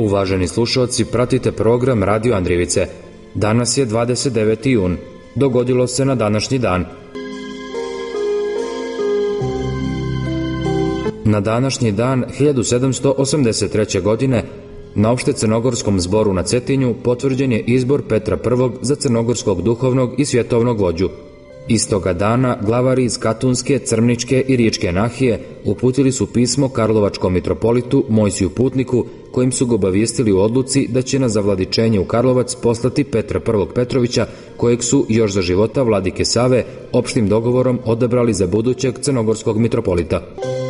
Uvaženi slušalci, pratite program Radio Andrijevice. Danas je 29. jun. Dogodilo se na današnji dan. Na današnji dan 1783. godine na Opšte-crnogorskom zboru na Cetinju potvrđen je izbor Petra I za crnogorskog duhovnog i svjetovnog vođu. Istoga dana glavari iz Katunske, Crmničke i Riječke nahije uputili su pismo karlovačkom mitropolitu Mojsiju Putniku, kojim su ga obavijestili u odluci da će na zavladičenje u Karlovac poslati Petra I Petrovića, kojeg su još za života vladike Save opštim dogovorom odabrali za budućeg crnogorskog mitropolita.